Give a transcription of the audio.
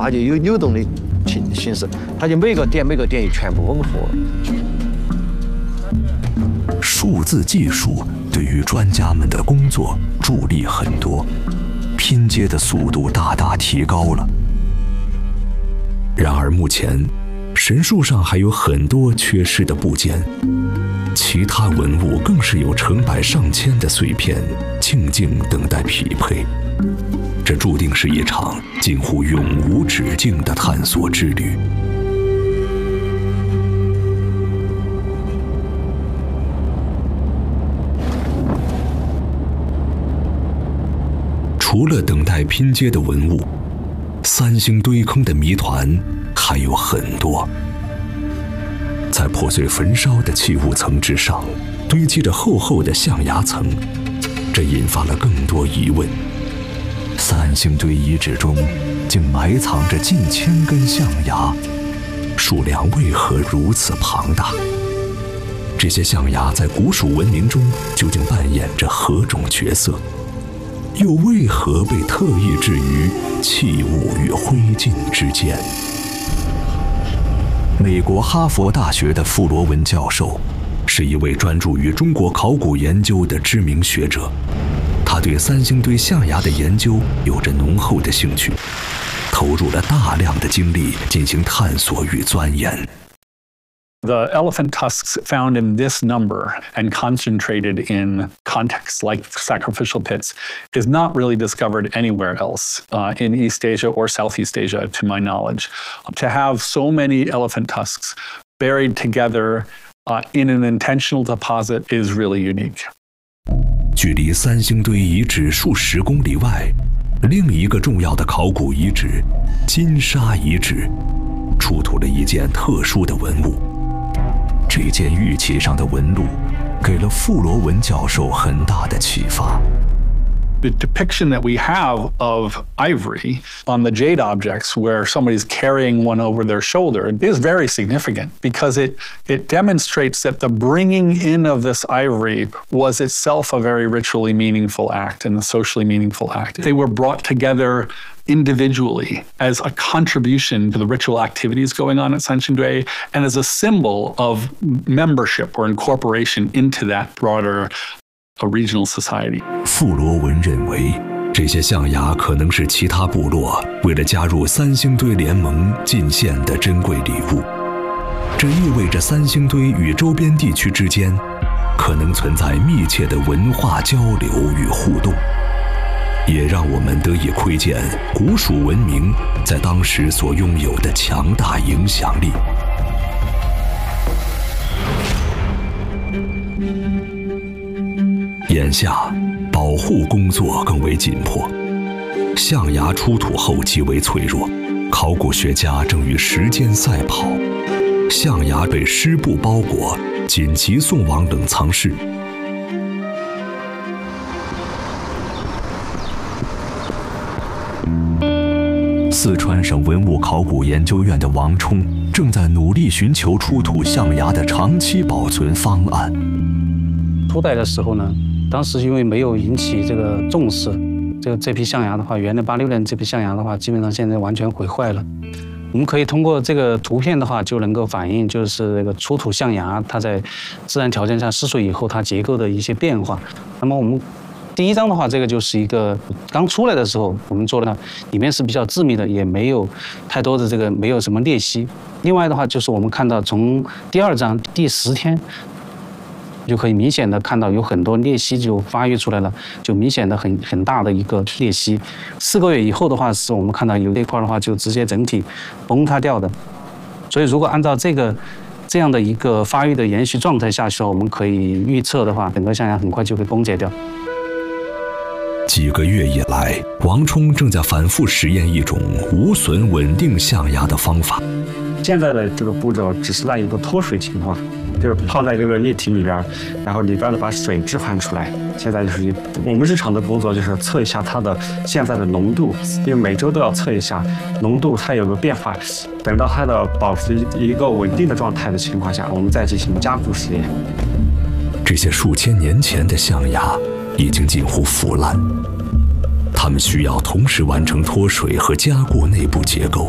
它就有扭动的形式，它就每个点就全部吻合了。 数字技术对于专家们的工作助力很多，拼接的速度大大提高了。然而目前，神树上还有很多缺失的部件，其他文物更是有成百上千的碎片，静静等待匹配。这注定是一场近乎永无止境的探索之旅。除了等待拼接的文物，三星堆坑的谜团还有很多。在破碎焚烧的器物层之上，堆积着厚厚的象牙层，这引发了更多疑问。三星堆遗址中竟埋藏着近千根象牙，数量为何如此庞大？这些象牙在古蜀文明中究竟扮演着何种角色？又为何被特意置于器物与灰烬之间？美国哈佛大学的傅罗文教授是一位专注于中国考古研究的知名学者，他对三星堆象牙的研究有着浓厚的兴趣，投入了大量的精力进行探索与钻研。 The elephant tusks found in this number and concentrated in contexts like sacrificial pits is not really discovered anywhere else in East Asia or Southeast Asia, to my knowledge. To have so many elephant tusks buried together in an intentional deposit is really unique. 距离三星堆遗址数10公里外，另一个重要的考古遗址——金沙遗址，出土了一件特殊的文物。这件玉器上的纹路给了傅罗文教授很大的启发。 The depiction that we have of ivory on the jade objects, where somebody's carrying one over their shoulder, is very significant because it demonstrates that the bringing in of this ivory was itself a very ritually meaningful act and a socially meaningful act. They were brought together individually as a contribution to the ritual activities going on at Sanxingdui and as a symbol of membership or incorporation into that broader regional society. 傅罗文认为，这些象牙可能是其他部落为了加入三星堆联盟进献的珍贵礼物。这意味着三星堆与周边地区之间可能存在密切的文化交流与互动，也让我们得以窥见古蜀文明在当时所拥有的强大影响力。眼下，保护工作更为紧迫。象牙出土后极为脆弱，考古学家正与时间赛跑。象牙被湿布包裹，紧急送往冷藏室。四川省文物考古研究院的王冲正在努力寻求出土象牙的长期保存方案。 初代的时候呢，当时因为没有引起这个重视，这批象牙的话，原来86年这批象牙的话，基本上现在完全毁坏了。我们可以通过这个图片的话，就能够反映就是这个出土象牙它在自然条件下失水以后它结构的一些变化。那么我们第一张的话，这个就是一个刚出来的时候我们做的呢，里面是比较致密的，也没有太多的没有什么裂隙。另外的话，就是我们看到从第二张第10天。就可以明显的看到有很多裂隙就发育出来了，就明显的很大的一个裂隙。4个月以后的话，是我们看到有那块的话就直接整体崩塌掉的。所以如果按照这样的一个发育的延续状态下去，我们可以预测的话，整个象牙很快就会崩解掉。 几个月以来，王冲正在反复实验一种无损稳定象牙的方法。 现在的这个步骤只是在一个脱水情况，就是泡在这个液体里边，然后里边的把水置换出来。现在就是我们日常的工作就是测一下它的现在的浓度，因为每周都要测一下浓度，它有个变化。等到它的保持一个稳定的状态的情况下，我们再进行加固实验。 这些数千年前的象牙已经近乎腐烂，它们需要同时完成脱水和加固内部结构。